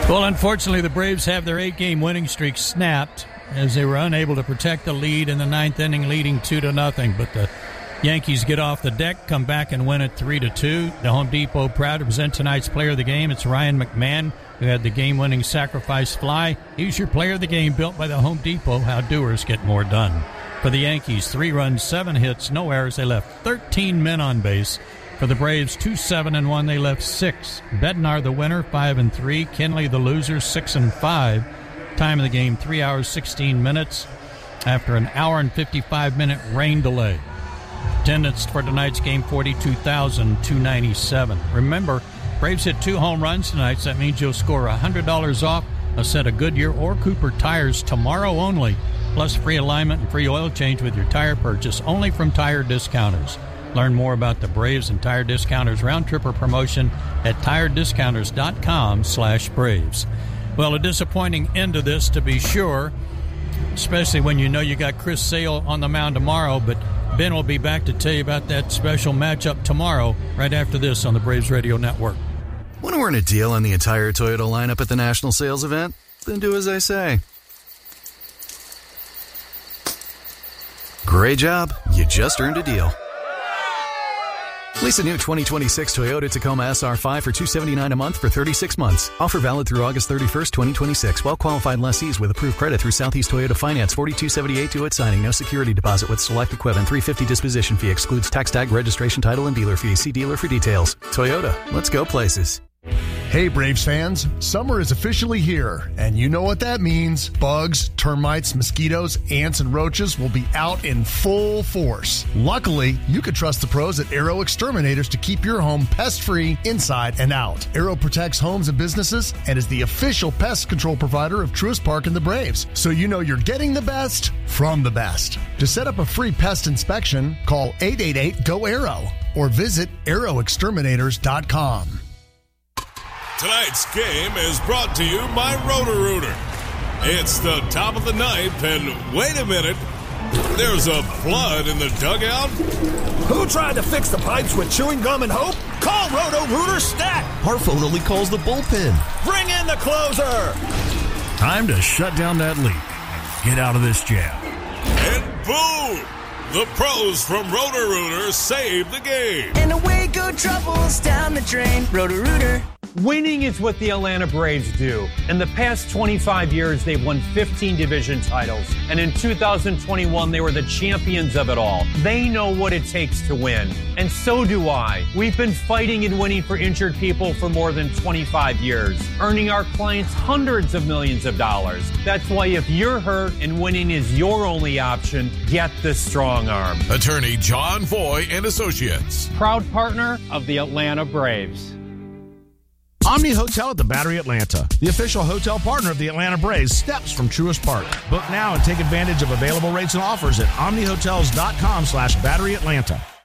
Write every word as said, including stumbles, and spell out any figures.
Well, unfortunately, the Braves have their eight-game winning streak snapped as they were unable to protect the lead in the ninth inning, leading two to nothing. But the Yankees get off the deck, come back and win it three to two. The Home Depot proud to present tonight's player of the game. It's Ryan McMahon, who had the game-winning sacrifice fly. He's your player of the game, built by the Home Depot. How doers get more done. For the Yankees, three runs, seven hits, no errors. They left thirteen men on base. For the Braves, two seven and one, they left six. Bednar the winner, five and three. Kenley the loser, six and five. Time of the game, three hours sixteen minutes. After an hour and fifty-five minute rain delay. Attendance for tonight's game, forty-two thousand two hundred ninety-seven. Remember, Braves hit two home runs tonight, so that means you'll score one hundred dollars off a set of Goodyear or Cooper tires tomorrow only, plus free alignment and free oil change with your tire purchase, only from Tire Discounters. Learn more about the Braves and Tire Discounters round-tripper promotion at tire discounters dot com slash Braves. Well, a disappointing end to this, to be sure, especially when you know you got Chris Sale on the mound tomorrow, but Ben will be back to tell you about that special matchup tomorrow, right after this on the Braves Radio Network. Want to earn a deal on the entire Toyota lineup at the National Sales Event? Then do as I say. Great job. You just earned a deal. Lease a new twenty twenty-six Toyota Tacoma S R five for two hundred seventy-nine dollars a month for thirty-six months. Offer valid through August thirty-first, twenty twenty-six. Well-qualified lessees with approved credit through Southeast Toyota Finance. forty-two seventy-eight due at signing. No security deposit with select equipment. three hundred fifty dollars disposition fee. Excludes tax tag, registration, title, and dealer fees. See dealer for details. Toyota. Let's go places. Hey Braves fans, summer is officially here, and you know what that means. Bugs, termites, mosquitoes, ants, and roaches will be out in full force. Luckily, you can trust the pros at Aero Exterminators to keep your home pest-free inside and out. Aero protects homes and businesses and is the official pest control provider of Truist Park and the Braves, so you know you're getting the best from the best. To set up a free pest inspection, call eight eight eight, G O, A R O or visit aero exterminators dot com. Tonight's game is brought to you by Roto-Rooter. It's the top of the ninth, and wait a minute, there's a flood in the dugout? Who tried to fix the pipes with chewing gum and hope? Call Roto-Rooter Stat! Our phone only calls the bullpen. Bring in the closer! Time to shut down that leak and get out of this jam. And boom! The pros from Roto-Rooter save the game. And away go troubles down the drain. Roto-Rooter. Winning is what the Atlanta Braves do. In the past twenty-five years, they've won fifteen division titles. And in two thousand twenty-one, they were the champions of it all. They know what it takes to win. And so do I. We've been fighting and winning for injured people for more than twenty-five years, earning our clients hundreds of millions of dollars. That's why if you're hurt and winning is your only option, get the Strong Arm. Attorney John Foy and Associates. Proud partner of the Atlanta Braves. Omni Hotel at the Battery Atlanta, the official hotel partner of the Atlanta Braves, steps from Truist Park. Book now and take advantage of available rates and offers at omni hotels dot com slash battery atlanta.